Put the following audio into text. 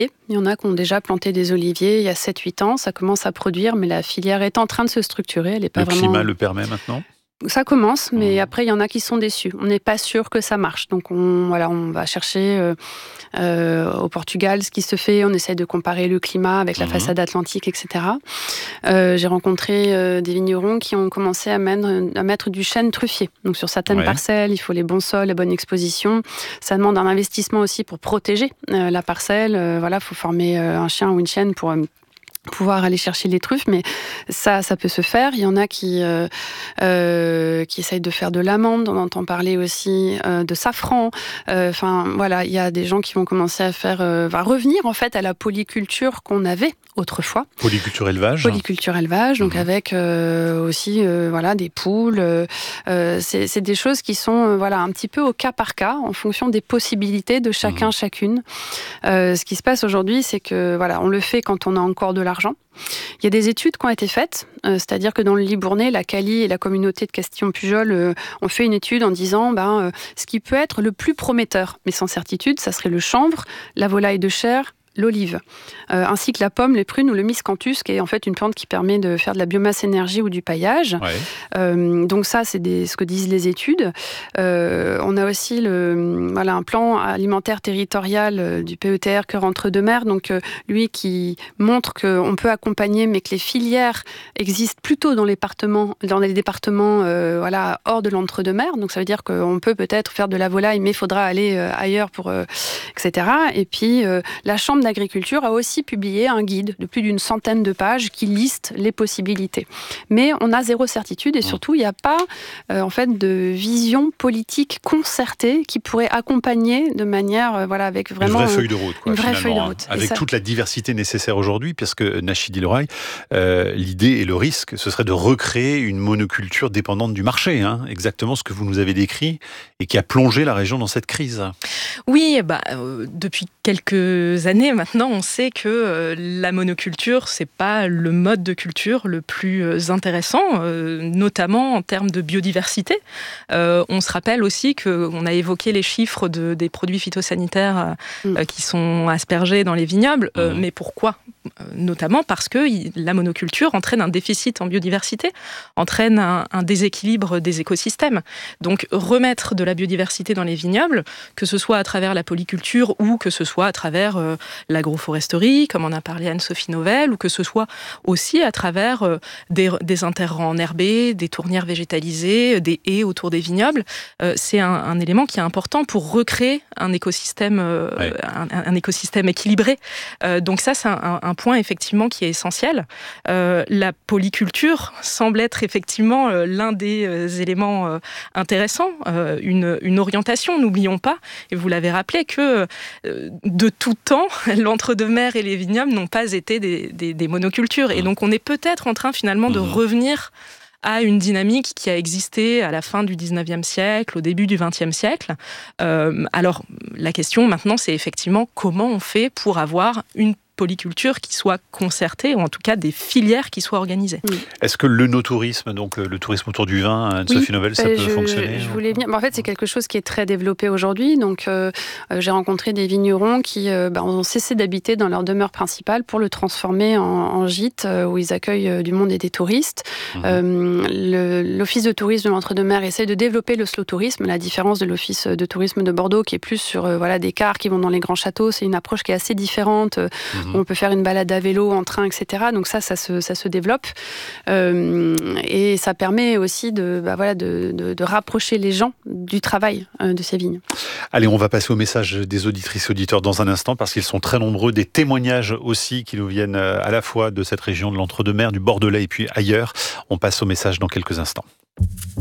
Il y en a qui ont déjà planté des oliviers il y a 7-8 ans. Ça commence à produire, mais la filière est en train de se structurer. Elle est pas Le vraiment... climat le permet maintenant ? Ça commence, mais après, il y en a qui sont déçus. On n'est pas sûr que ça marche. Donc, on va chercher au Portugal ce qui se fait. On essaie de comparer le climat avec la façade atlantique, etc. J'ai rencontré des vignerons qui ont commencé à mettre du chêne truffier. Donc, sur certaines parcelles, il faut les bons sols, la bonne exposition. Ça demande un investissement aussi pour protéger la parcelle. Il faut former un chien ou une chienne pour... pouvoir aller chercher les truffes, mais ça peut se faire. Il y en a qui essayent de faire de l'amande, on entend parler aussi de safran. Il y a des gens qui vont commencer à revenir en fait à la polyculture qu'on avait autrefois. Polyculture élevage. Polyculture élevage, donc avec aussi des poules. C'est des choses qui sont un petit peu au cas par cas, en fonction des possibilités de chacun, chacune. Ce qui se passe aujourd'hui, c'est que on le fait quand on a encore de l'argent. Il y a des études qui ont été faites, c'est-à-dire que dans le Libournais, la Cali et la communauté de Castillon-Pujol ont fait une étude en disant ce qui peut être le plus prometteur, mais sans certitude, ça serait le chanvre, la volaille de chair, l'olive, ainsi que la pomme, les prunes ou le miscanthus, qui est en fait une plante qui permet de faire de la biomasse énergie ou du paillage. Donc ça, c'est ce que disent les études. On a aussi un plan alimentaire territorial du PETR Cœur entre deux mers, donc lui qui montre qu'on peut accompagner, mais que les filières existent plutôt dans les départements hors de l'entre-deux-mers. Donc ça veut dire qu'on peut peut-être faire de la volaille, mais il faudra aller ailleurs etc. Et puis la Chambre d'agriculture a aussi publié un guide de plus d'une centaine de pages qui liste les possibilités. Mais on a zéro certitude et surtout, il n'y a pas de vision politique concertée qui pourrait accompagner de manière avec vraiment... Une vraie feuille de route. Une vraie feuille de route. Avec toute la diversité nécessaire aujourd'hui, parce que Nachid El-Roaï, l'idée et le risque, ce serait de recréer une monoculture dépendante du marché. Exactement ce que vous nous avez décrit et qui a plongé la région dans cette crise. Oui, depuis quelques années maintenant, on sait que la monoculture, c'est pas le mode de culture le plus intéressant, notamment en termes de biodiversité. On se rappelle aussi qu'on a évoqué les chiffres des produits phytosanitaires qui sont aspergés dans les vignobles. Mais pourquoi ? Notamment parce que la monoculture entraîne un déficit en biodiversité, entraîne un déséquilibre des écosystèmes. Donc remettre de la biodiversité dans les vignobles, que ce soit à travers la polyculture ou que ce soit à travers l'agroforesterie, comme en a parlé Anne-Sophie Novelle, ou que ce soit aussi à travers des interrants enherbés, des tournières végétalisées, des haies autour des vignobles. C'est un élément qui est important pour recréer un écosystème, un écosystème équilibré. Donc ça, c'est un point effectivement qui est essentiel. La polyculture semble être effectivement l'un des éléments intéressants, une orientation. N'oublions pas, et vous l'avez rappelé, que de tout temps, l'entre-deux-mers et les vignobles n'ont pas été des monocultures. Et donc on est peut-être en train finalement de revenir à une dynamique qui a existé à la fin du 19e siècle, au début du 20e siècle. Alors, la question maintenant, c'est effectivement comment on fait pour avoir une polyculture qui soit concertée, ou en tout cas des filières qui soient organisées. Est-ce que l'œnotourisme, donc le tourisme autour du vin, Anne-Sophie Novelle, ça peut fonctionner ? Je voulais venir. En fait, c'est quelque chose qui est très développé aujourd'hui. Donc, j'ai rencontré des vignerons qui ont cessé d'habiter dans leur demeure principale pour le transformer en gîte où ils accueillent du monde et des touristes. L'Office de tourisme de l'Entre-deux-Mers essaie de développer le slow tourisme, à la différence de l'Office de tourisme de Bordeaux qui est plus sur des cars qui vont dans les grands châteaux. C'est une approche qui est assez différente. On peut faire une balade à vélo, en train, etc. Donc ça se développe. Et ça permet aussi de rapprocher les gens du travail de ces vignes. Allez, on va passer au message des auditrices et auditeurs dans un instant, parce qu'ils sont très nombreux, des témoignages aussi qui nous viennent à la fois de cette région de l'Entre-deux-Mers, du Bordelais et puis ailleurs. On passe au message dans quelques instants.